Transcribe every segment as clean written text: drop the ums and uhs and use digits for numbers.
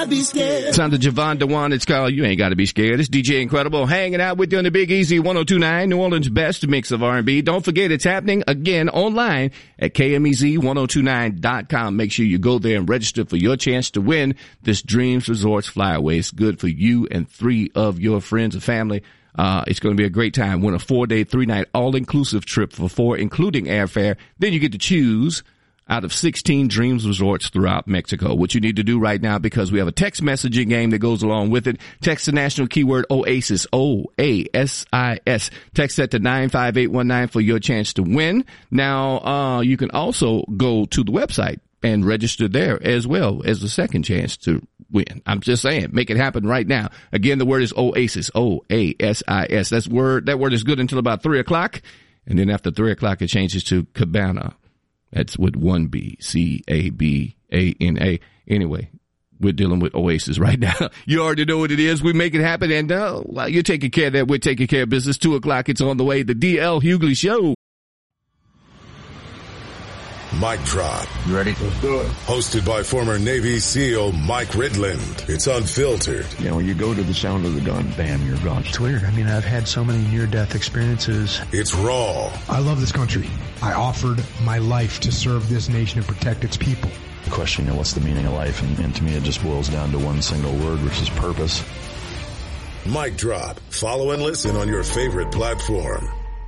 not be scared. Sound of Javon DeWan. It's called You Ain't Gotta Be Scared. It's DJ Incredible hanging out with you on the Big Easy 102.9, New Orleans' best mix of R&B. Don't forget it's happening again online at KMEZ1029.com. Make sure you go there and register for your chance to win this Dreams Resorts Flyaway. It's good for you and 3 of your friends and family. It's going to be a great time. Win a 4-day, 3-night all-inclusive trip for 4, including airfare. Then you get to choose out of 16 Dreams Resorts throughout Mexico. What you need to do right now, because we have a text messaging game that goes along with it, text the national keyword OASIS, O-A-S-I-S. Text that to 95819 for your chance to win. Now, you can also go to the website and register there as well as the second chance to win. I'm just saying, make it happen right now. Again, the word is OASIS, O-A-S-I-S. That word is good until about 3 o'clock. And then after 3 o'clock, it changes to Cabana. That's with 1 B, C-A-B-A-N-A. Anyway, we're dealing with Oasis right now. You already know what it is. We make it happen. And while you're taking care of that, we're taking care of business. 2 o'clock, it's on the way. The D.L. Hughley Show. Mic Drop. You ready? Let's do it. Hosted by former Navy SEAL Mike Ridland. It's unfiltered. You know, when you go to the sound of the gun, bam, you're gone. It's weird. I mean, I've had so many near-death experiences. It's raw. I love this country. I offered my life to serve this nation and protect its people. Question, what's the meaning of life? And to me, it just boils down to one single word, which is purpose. Mic Drop. Follow and listen on your favorite platform.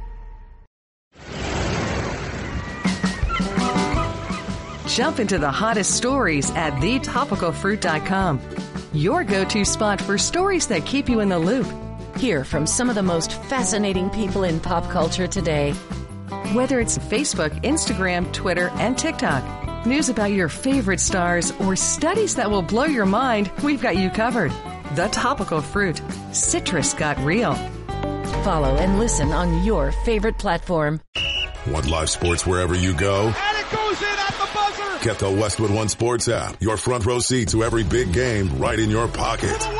Jump into the hottest stories at thetopicalfruit.com. Your go-to spot for stories that keep you in the loop. Hear from some of the most fascinating people in pop culture today. Whether it's Facebook, Instagram, Twitter, and TikTok, news about your favorite stars, or studies that will blow your mind, we've got you covered. The Topical Fruit. Citrus got real. Follow and listen on your favorite platform. Want live sports wherever you go? And it goes in at the buzzer! Get the Westwood One Sports app. Your front row seat to every big game right in your pocket. Yeah!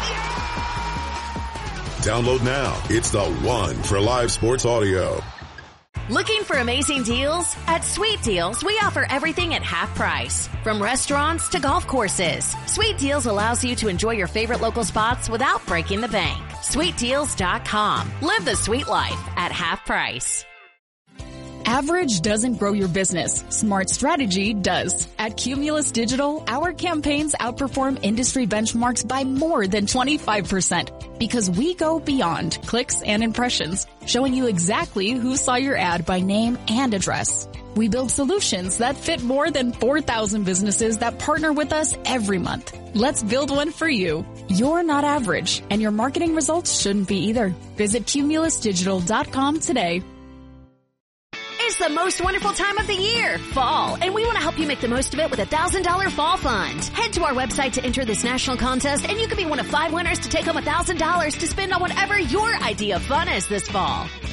Download now. It's the one for live sports audio. Looking for amazing deals? At Sweet Deals, we offer everything at half price. From restaurants to golf courses. Sweet Deals allows you to enjoy your favorite local spots without breaking the bank. SweetDeals.com. Live the sweet life at half price. Average doesn't grow your business. Smart strategy does. At Cumulus Digital, our campaigns outperform industry benchmarks by more than 25% because we go beyond clicks and impressions, showing you exactly who saw your ad by name and address. We build solutions that fit more than 4,000 businesses that partner with us every month. Let's build one for you. You're not average, and your marketing results shouldn't be either. Visit cumulusdigital.com today. It's the most wonderful time of the year, fall, and we want to help you make the most of it with a $1,000 fall fund. Head to our website to enter this national contest, and you could be one of 5 winners to take home $1,000 to spend on whatever your idea of fun is this fall.